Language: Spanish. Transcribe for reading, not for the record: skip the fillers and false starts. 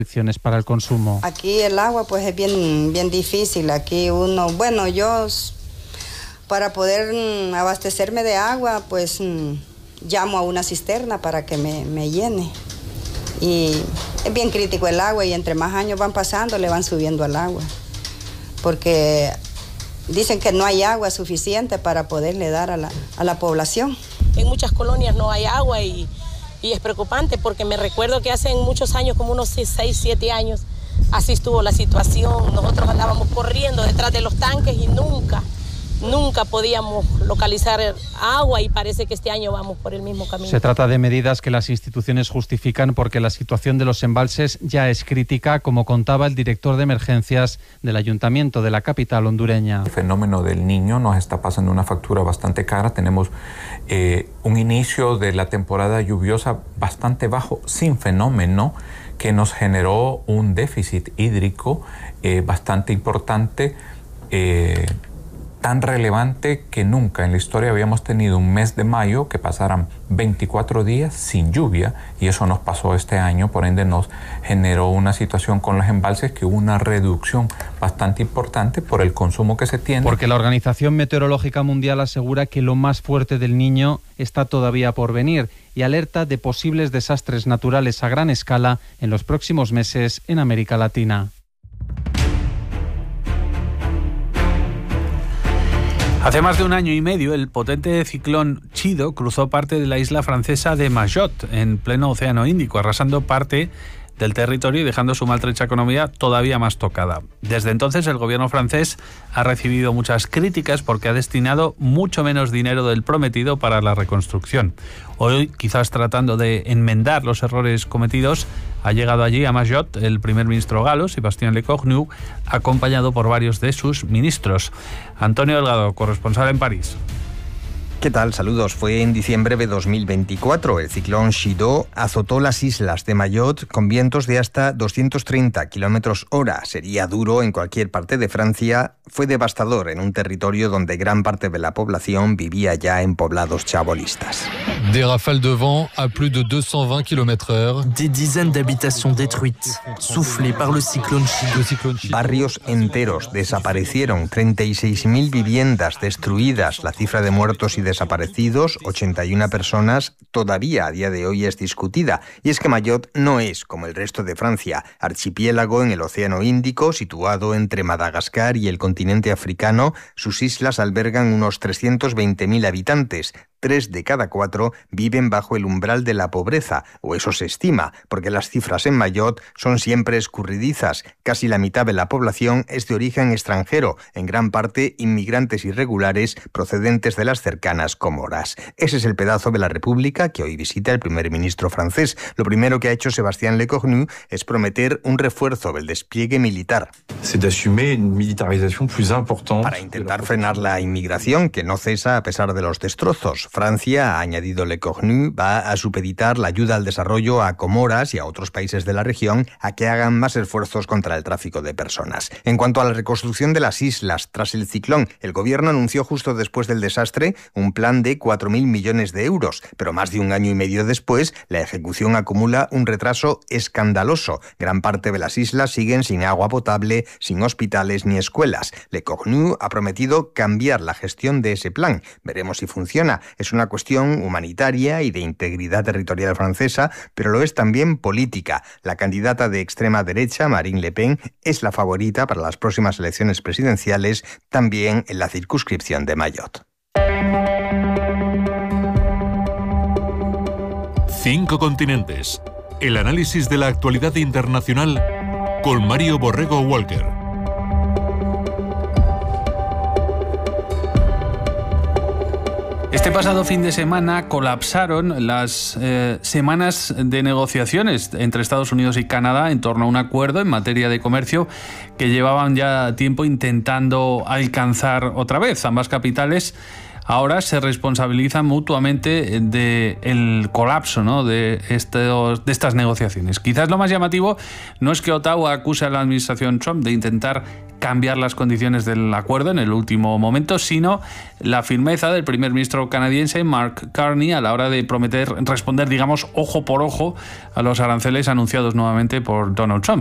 restricciones para el consumo. Aquí el agua pues es bien difícil. Aquí yo para poder abastecerme de agua pues llamo a una cisterna para que me llene. Y es bien crítico el agua y entre más años van pasando le van subiendo al agua. Porque dicen que no hay agua suficiente para poderle dar a la población. En muchas colonias no hay agua y es preocupante porque me recuerdo que hace muchos años, como unos 6, 7 años, así estuvo la situación. Nosotros andábamos corriendo detrás de los tanques y nunca podíamos localizar agua y parece que este año vamos por el mismo camino. Se trata de medidas que las instituciones justifican porque la situación de los embalses ya es crítica, como contaba el director de emergencias del Ayuntamiento de la capital hondureña. El fenómeno del Niño nos está pasando una factura bastante cara. Tenemos un inicio de la temporada lluviosa bastante bajo, sin fenómeno, que nos generó un déficit hídrico bastante importante, tan relevante que nunca en la historia habíamos tenido un mes de mayo que pasaran 24 días sin lluvia, y eso nos pasó este año. Por ende nos generó una situación con los embalses que hubo una reducción bastante importante por el consumo que se tiene. Porque la Organización Meteorológica Mundial asegura que lo más fuerte del Niño está todavía por venir y alerta de posibles desastres naturales a gran escala en los próximos meses en América Latina. Hace más de un año y medio, el potente ciclón Chido cruzó parte de la isla francesa de Mayotte, en pleno Océano Índico, arrasando parte del territorio y dejando su maltrecha economía todavía más tocada. Desde entonces, el gobierno francés ha recibido muchas críticas porque ha destinado mucho menos dinero del prometido para la reconstrucción. Hoy, quizás tratando de enmendar los errores cometidos, ha llegado allí a Mayotte el primer ministro galo, Sébastien Lecornu, acompañado por varios de sus ministros. Antonio Delgado, corresponsal en París. ¿Qué tal? Saludos. Fue en diciembre de 2024. El ciclón Chido azotó las islas de Mayotte con vientos de hasta 230 km/h. Sería duro en cualquier parte de Francia. Fue devastador en un territorio donde gran parte de la población vivía ya en poblados chabolistas. Des rafales de vent à plus de 220 km/h. Des dizaines d'habitations détruites, soufflées par le ciclone Chido. Barrios enteros desaparecieron, 36.000 viviendas destruidas. La cifra de muertos y desaparecidos, 81 personas, todavía a día de hoy es discutida. Y es que Mayotte no es, como el resto de Francia, archipiélago en el Océano Índico, situado entre Madagascar y el continente africano. Sus islas albergan unos 320.000 habitantes. 3 de cada 4 viven bajo el umbral de la pobreza, o eso se estima, porque las cifras en Mayotte son siempre escurridizas. Casi la mitad de la población es de origen extranjero, en gran parte inmigrantes irregulares procedentes de las cercanas Comoras. Ese es el pedazo de la República que hoy visita el primer ministro francés. Lo primero que ha hecho Sébastien Lecornu es prometer un refuerzo del despliegue militar. Para intentar frenar la inmigración, que no cesa a pesar de los destrozos. Francia, ha añadido Lecornu, va a supeditar la ayuda al desarrollo a Comoras y a otros países de la región a que hagan más esfuerzos contra el tráfico de personas. En cuanto a la reconstrucción de las islas tras el ciclón, el gobierno anunció justo después del desastre un plan de 4.000 millones de euros, pero más de un año y medio después, la ejecución acumula un retraso escandaloso. Gran parte de las islas siguen sin agua potable, sin hospitales ni escuelas. Lecornu ha prometido cambiar la gestión de ese plan. Veremos si funciona. Es una cuestión humanitaria y de integridad territorial francesa, pero lo es también política. La candidata de extrema derecha, Marine Le Pen, es la favorita para las próximas elecciones presidenciales, también en la circunscripción de Mayotte. 5 continentes. El análisis de la actualidad internacional con Mario Borrego Walker. Este pasado fin de semana colapsaron las semanas de negociaciones entre Estados Unidos y Canadá en torno a un acuerdo en materia de comercio que llevaban ya tiempo intentando alcanzar otra vez. Ambas capitales ahora se responsabilizan mutuamente del colapso, ¿no?, de estas negociaciones. Quizás lo más llamativo no es que Ottawa acuse a la administración Trump de intentar cambiar las condiciones del acuerdo en el último momento, sino la firmeza del primer ministro canadiense Mark Carney a la hora de prometer responder, digamos, ojo por ojo a los aranceles anunciados nuevamente por Donald Trump.